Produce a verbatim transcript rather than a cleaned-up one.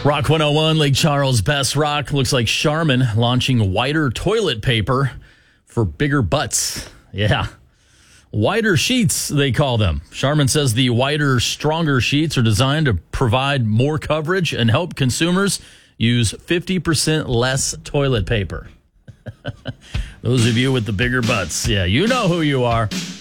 Rock one oh one, Lake Charles, Best Rock. Looks like Charmin launching whiter toilet paper for bigger butts. Yeah. Whiter sheets, they call them. Charmin says the whiter, stronger sheets are designed to provide more coverage and help consumers use fifty percent less toilet paper. Those of you with the bigger butts, yeah, you know who you are.